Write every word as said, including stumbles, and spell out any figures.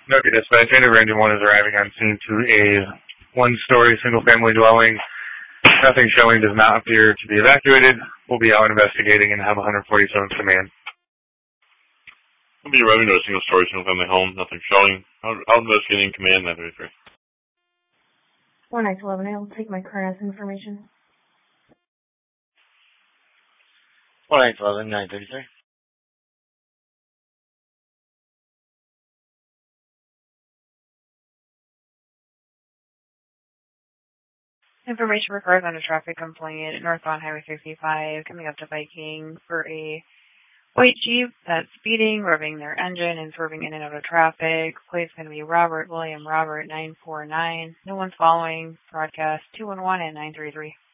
Okay, dispatch. Native Ranger one is arriving on scene to a one-story single-family dwelling. Nothing showing, does not appear to be evacuated. We'll be out investigating and have one forty-seven command. We'll be arriving to a single-story single-family home. Nothing showing. Out investigating command nine thirty-three. one nine eleven, I'll take my current information. one nine eleven, nine thirty-three. Information referred on a traffic complaint northbound Highway sixty-five coming up to Viking for a white Jeep that's speeding, revving their engine, and swerving in and out of traffic. Plate's going to be Robert William Robert nine four nine. No one's following. Broadcast two one one and nine three three.